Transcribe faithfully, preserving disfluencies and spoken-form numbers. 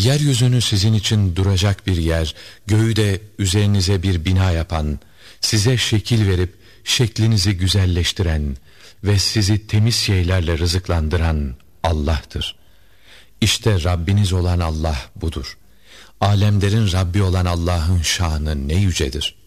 Yeryüzünü sizin için duracak bir yer, göğü de üzerinize bir bina yapan, size şekil verip şeklinizi güzelleştiren ve sizi temiz şeylerle rızıklandıran Allah'tır. İşte Rabbiniz olan Allah budur. Alemlerin Rabbi olan Allah'ın şanı ne yücedir.